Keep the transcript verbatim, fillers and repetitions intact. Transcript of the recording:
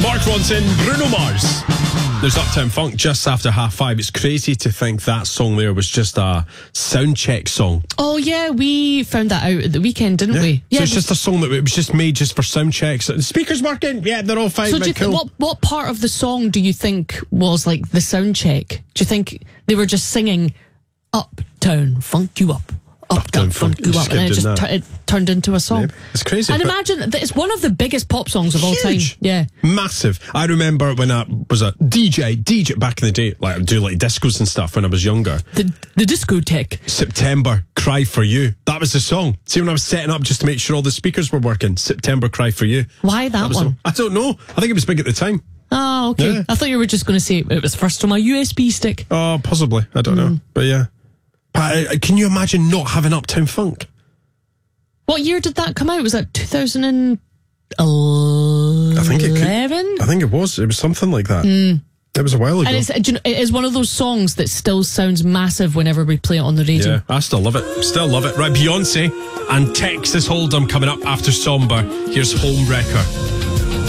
Mark Ronson, Bruno Mars. There's Uptown Funk just after half five. It's crazy to think that song there was just a sound check song. Oh yeah, we found that out at the weekend, didn't Yeah. we? So Yeah, it's just a song that it was just made just for sound checks. The speakers working? Yeah, they're all fine. So do you right, th- cool. what what part of the song do you think was like the sound check? Do you think they were just singing Uptown Funk You Up? Uptown Funk You Up, and then it just tu- it turned into a song. Yeah, it's crazy. I'd but- imagine that it's one of the biggest pop songs of all time. Huge. Yeah. Massive. I remember when I was a D J, D J back in the day, like I'd do like discos and stuff when I was younger. The the discotheque. September, Cry For You. That was the song. See, when I was setting up just to make sure all the speakers were working, September, Cry For You. Why that, That was one? the- I don't know. I think it was big at the time. Oh, okay. Yeah. I thought you were just going to say it was first on my U S B stick. Oh, possibly. I don't Mm. know. But yeah. But, uh, can you imagine not having Uptown Funk? What year did that come out? Was that two thousand eleven? I think it could, I think it was. It was something like that. It was a while ago. And it's, do you know, it is one of those songs that still sounds massive whenever we play it on the radio. Yeah, I still love it. Still love it. Right, Beyonce and Texas Hold'em coming up after Somber. Here's Home Wrecker.